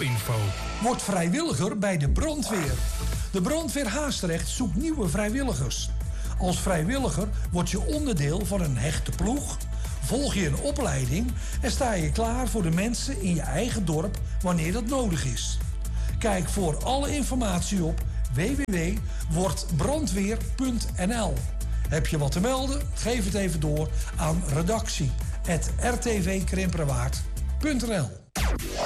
info. Word vrijwilliger bij de brandweer. De brandweer Haastrecht zoekt nieuwe vrijwilligers. Als vrijwilliger word je onderdeel van een hechte ploeg, volg je een opleiding en sta je klaar voor de mensen in je eigen dorp wanneer dat nodig is. Kijk voor alle informatie op www.wordbrandweer.nl. Heb je wat te melden? Geef het even door aan redactie@rtvkrimperwaard.nl.